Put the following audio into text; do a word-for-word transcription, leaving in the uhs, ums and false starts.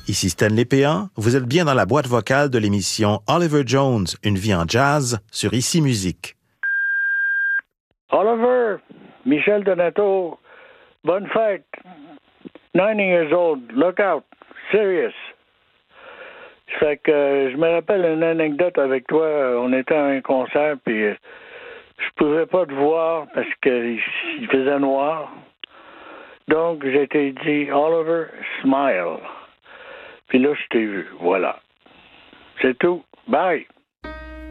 Ici Stanley Péan, vous êtes bien dans la boîte vocale de l'émission Oliver Jones, Une vie en jazz sur Ici Musique. Oliver, Michel Donato, bonne fête. ninety years old, look out, serious. Fait que euh, je me rappelle une anecdote avec toi. On était à un concert, puis euh, je pouvais pas te voir parce qu'il faisait noir. Donc, j'ai été dit, Oliver, smile. Puis là, je t'ai vu. Voilà. C'est tout. Bye.